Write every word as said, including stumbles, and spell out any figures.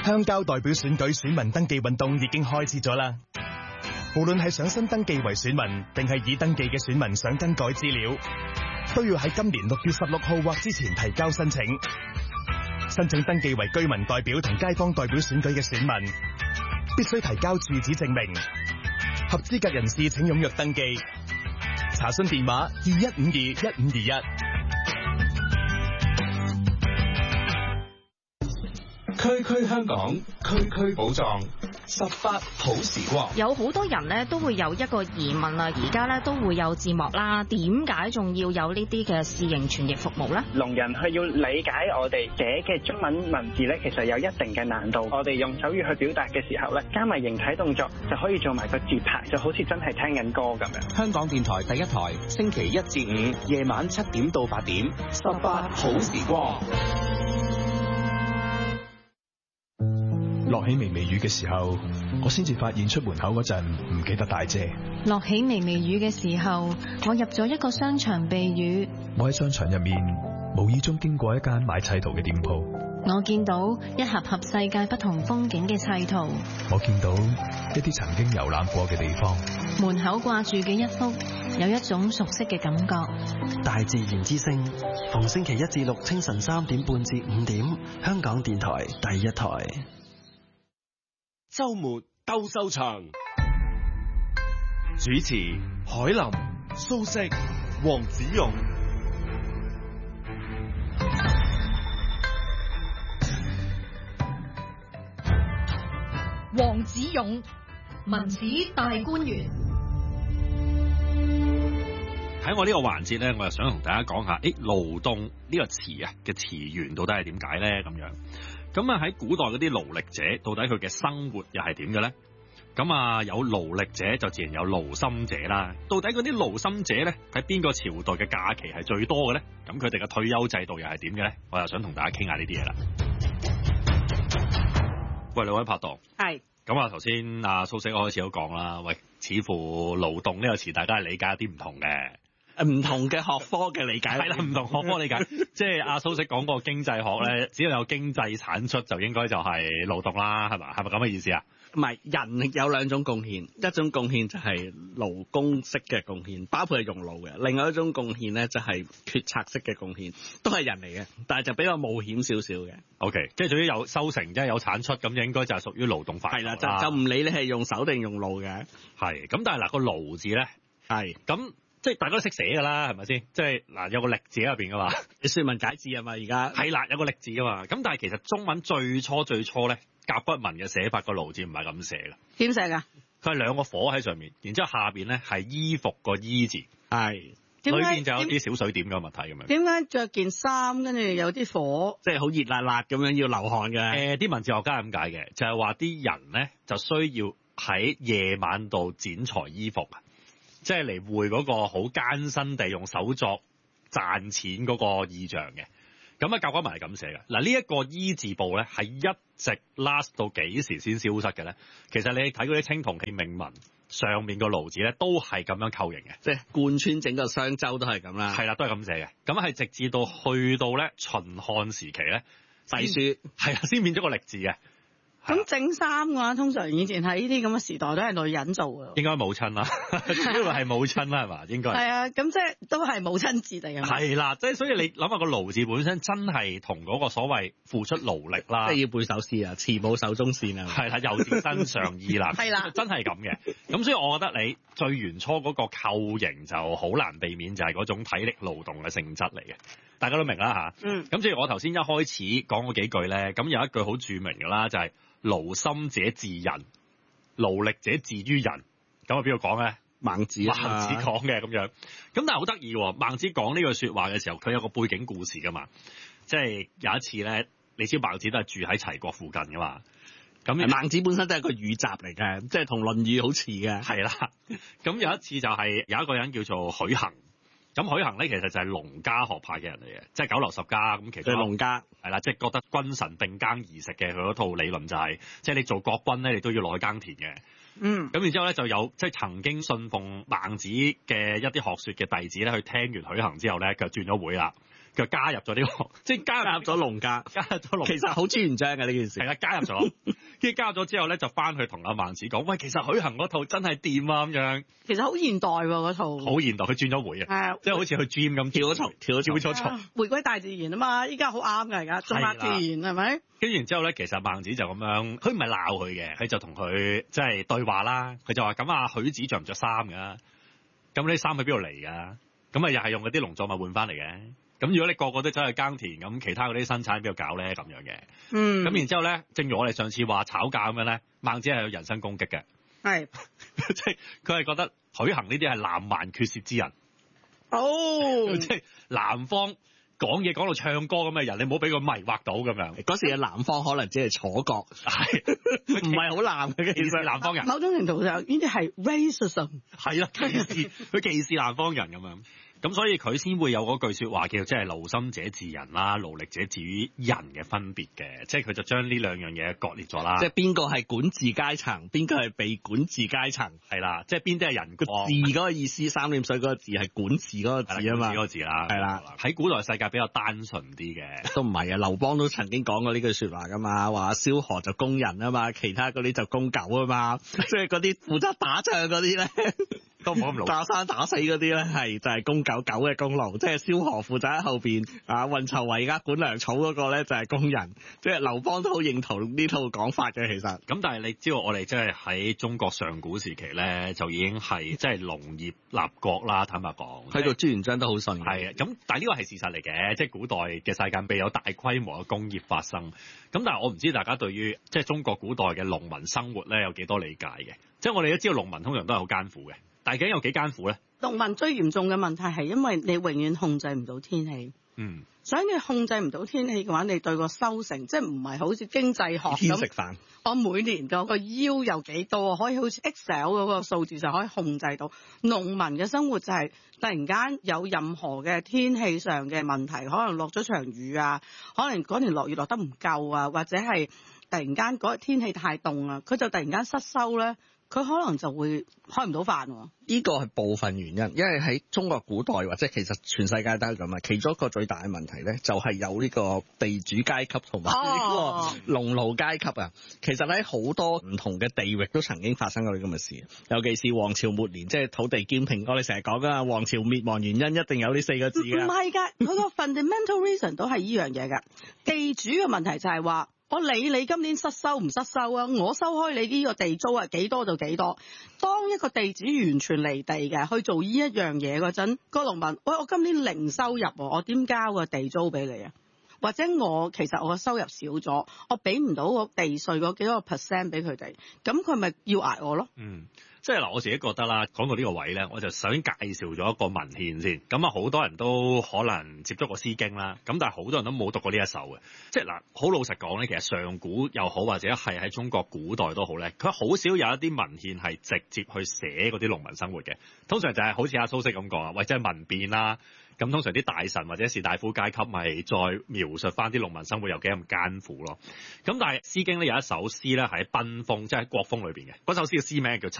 鄉郊代表選舉選民登記運動已經開始咗啦。無論係想新登記為選民，定係已登記嘅選民想更改資料，都要喺今年六月十六號或之前提交申請。申請登記為居民代表同街坊代表選舉嘅選民，必須提交住址證明。合資格人士請踴躍登記。查詢電話二一五二一五二一。 區區香港，區區寶藏，十八好時光。 有好多人咧都會有一個疑問啊，而家咧都會有字幕啦，點解仲要有呢啲嘅視形傳譯服務咧？ 聾人佢要理解我哋寫嘅中文文字咧，其實有一定嘅難度。我哋用手語去表達嘅時候咧，加埋形體動作就可以做埋個節拍，就好似真係聽緊歌咁樣。 香港電台第一台，星期一至五夜晚七點到八點，十八好時光。 落起微微雨嘅時候，我先至發現出門口嗰陣唔記得帶遮。 落起微微雨嘅時候，我入咗一個商場避雨。 我喺商場入面無意中經過一間賣砌圖嘅店鋪， 我見到一盒盒世界不同風景嘅砌圖。 我見到一啲曾經遊覽過嘅地方。 門口掛住嘅一幅，有一種熟悉嘅感覺。 大自然之聲，逢星期一至六清晨三點半至五點，香港電台第一台。 周末鬥獸場，主持海林、蘇軾、黃子勇。 黃子勇，文史大觀園。 喺我呢個環節咧，我又想同大家講下，誒，勞動呢個詞啊嘅詞源到底係點解咧？咁樣。咁啊喺古代嗰啲勞力者，到底佢嘅生活又係點嘅咧？咁啊有勞力者就自然有勞心者啦。到底嗰啲勞心者咧，喺邊個朝代嘅假期係最多嘅咧？咁佢哋嘅退休制度又係點嘅咧？我又想同大家傾下呢啲嘢啦。喂，兩位拍檔， 係。 咁啊頭先阿蘇軾開始都講啦，喂，似乎勞動呢個詞大家係理解有啲唔同嘅。 唔同嘅學科嘅理解係啦，唔同學科理解，即係阿蘇軾講過經濟學咧，只要有經濟產出就應該就係勞動啦，係嘛？係咪咁嘅意思啊？ 唔係，人有兩種貢獻，一種貢獻就係勞工式嘅貢獻，包括係用腦嘅；另外一種貢獻咧就係決策式嘅貢獻，都係人嚟嘅，但係就比較冒險少少嘅。 OK， 即係總之有收成，即係有產出，咁應該就係屬於勞動範疇啦。 係啦，就就唔理你係用手定用腦嘅。 係，咁但係嗱個勞字咧，係咁。即係大家都識寫噶啦，係咪先？即係嗱，有個力字喺入邊噶嘛。 你說文解字啊嘛，而家係啦，有個力字噶嘛。咁但係其實中文最初最初咧，甲骨文嘅寫法個勞字唔係咁寫噶。 點寫噶？ 佢係兩個火喺上面，然之後下邊咧係衣服個衣字， 係裏邊就有啲小水點嘅物體咁樣。 點解着件衫跟住有啲火， 即係好熱辣辣咁樣要流汗嘅？誒、 呃，啲文字學家係咁解嘅，就係話啲人咧就需要喺夜晚度剪裁衣服。即係嚟會嗰個好艱辛地用手作賺錢嗰個意象嘅，咁啊甲骨文係咁寫嘅。嗱呢一個衣字部咧係一直 last 到幾時先消失嘅咧？其實你睇嗰啲青銅器銘文上面個勞字咧都係咁樣構形嘅， 即係貫穿整個商周都係咁啦。 係啦，都係咁寫嘅。咁係直至到去到咧秦漢時期咧， 隸書係啦先變咗個力字嘅。 咁整衫嘅話，通常以前喺呢啲咁嘅時代都係女人做嘅。 應該母親啦，因為係母親啦，係嘛？應該係啊，咁即係都係母親節嚟嘅。 係啦，即係所以你諗下個勞字本身真係同嗰個所謂付出勞力啦， 即係要背首詩啊，慈母手中線啊， 係啦，幼子身上衣啦， 係啦， 真係咁嘅。咁所以我覺得你最原初嗰個構型就好難避免，就係嗰種體力勞動嘅性質嚟嘅。大家都明啦吓。嗯。咁所以我頭先一開始講嗰幾句咧，咁有一句好著名嘅啦，就係、是。勞心者治人，勞力者治於人。咁啊邊個講咧？ 孟子， 孟子講嘅咁樣。咁但係好得意喎，孟子講呢句說話嘅時候，佢有個背景故事噶嘛。即係有一次咧，你知孟子都係住喺齊國附近噶嘛。咁孟子本身都係個語集嚟嘅，即係同《論語》好似嘅。 係啦。咁有一次就係有一個人叫做許衡。咁許衡咧其實就係農家學派嘅人嚟嘅，即係九流十家咁。其實農家係啦，即係覺得君臣並耕而食嘅，佢嗰套理論就係、是，即係你做國君咧，你都要落去耕田嘅。嗯。咁然之後咧，就有即係曾經信奉孟子嘅一啲學說嘅弟子咧，去聽完許衡之後咧，佢就轉咗會啦。 佢加入咗呢、這個，即係加入咗農家， 加入咗農家， 其實好朱元璋嘅呢件事。 係啦，加入咗，跟住加入咗之後咧，就翻去同阿孟子講，喂，其實許衡嗰套真係掂啊咁樣。 其實好現代喎嗰套。 好現代，佢轉咗回啊，即係好似去 gym 咁跳咗槽，跳咗跳咗槽， 回歸大自然啊嘛！依家好啱㗎，而家中法自然係咪？ 跟住然之後咧，其實孟子就咁樣，佢唔係鬧佢嘅，佢就同佢即係對話啦。佢就話：咁啊，許子着唔着衫㗎？咁呢啲衫喺邊度嚟㗎？咁啊，又係用嗰啲農作物換翻嚟嘅。咁如果你個個都走去耕田，咁其他嗰啲生產喺邊度搞咧？咁樣嘅。嗯。咁然之後咧，正如我哋上次話炒價咁樣咧，孟子係有人身攻擊嘅。 係。 即係佢係覺得許衡呢啲係南蠻缺舌之人。 哦。 即係南方講嘢講到唱歌咁嘅人，你唔好俾佢迷惑到咁樣。 嗰時嘅南方可能只係楚國，係唔係好南嘅？其實南方人。 某種程度上，呢啲係 racism。 係啦，歧視佢歧視南方人咁樣。咁所以佢先會有嗰句説話叫即係勞心者治人啦，勞力者治於人嘅分別嘅，即係佢就將呢兩樣嘢割裂咗啦。 即係邊個係管治階層，邊個係被管治階層， 係啦，即係邊啲係人個治嗰個意思，三點水嗰個字係管治嗰個字啊嘛， 管治嗰個字啦， 係啦。 喺古代世界比較單純啲嘅， 都唔係啊。劉邦都曾經講過呢句説話噶嘛，話蕭何就攻人啊嘛，其他嗰啲就攻狗啊嘛，即係嗰啲負責打仗嗰啲咧。都唔好咁老，打生打死嗰啲咧，係就係公狗狗嘅功勞，即係蕭何負責喺後邊啊，運籌帷幄管糧草嗰個咧就係工人，即係劉邦都好認同呢套講法嘅其實。 咁但係你知道我哋即係喺中國上古時期咧，就已經係即係農業立國啦，坦白講。 去到朱元璋都好順。 係啊，咁但係呢個係事實嚟嘅，即係古代嘅世界未有大規模嘅工業發生。咁但係我唔知大家對於即係中國古代嘅農民生活咧有幾多理解嘅？即係我哋都知道農民通常都係好艱苦嘅。但係究竟有幾艱苦咧？ 農民最嚴重嘅問題係因為你永遠控制唔到天氣。 嗯。所以你控制唔到天氣嘅話，你對個收成即係唔係好似經濟學咁。 天食飯。 我每年個個腰有幾多，可以好似 Excel 嗰個數字就可以控制到。農民嘅生活就係突然間有任何嘅天氣上嘅問題，可能落咗場雨啊，可能嗰年落雨落得唔夠啊，或者係突然間嗰天氣太凍啊，佢就突然間失收咧。佢可能就會開唔到飯喎。 呢個係部分原因，因為喺中國古代或者其實全世界都係咁啊。其中一個最大嘅問題咧，就係有呢個地主階級同埋呢個農奴階級啊。其實喺好多唔同嘅地域都曾經發生過呢咁嘅事，尤其是王朝末年，即係土地兼併。我哋成日講㗎，王朝滅亡原因一定有呢四個字㗎。 唔係㗎，佢個 fundamental reason 都係呢樣嘢㗎。地主嘅問題就係話。我理你今年失收唔失收啊！我收開你呢個地租啊，幾多就幾多。當一個地主完全離地嘅去做呢一樣嘢嗰陣，個農民，喂，我今年零收入，我點交個地租俾你啊？或者我其實我嘅收入少咗，我俾唔到個地稅嗰幾多個 percent 俾佢哋，咁佢咪要捱我咯？ 嗯。即係嗱，我自己覺得啦，講到呢個位咧，我就想介紹咗一個文獻先。咁啊，好多人都可能接觸過《詩經》啦，咁但係好多人都冇讀過呢一首嘅。即係嗱，好老實講咧，其實上古又好，或者係喺中國古代都好咧，佢好少有一啲文獻係直接去寫嗰啲農民生活嘅。通常就係好似阿蘇軾咁講啊，或者係民變啦。咁通常啲大臣或者士大夫階級咪再描述翻啲農民生活有幾咁艱苦咯。咁但係《詩經》咧有一首詩咧係喺《奔風》，即係喺國風裏邊嘅嗰首詩嘅詩名叫《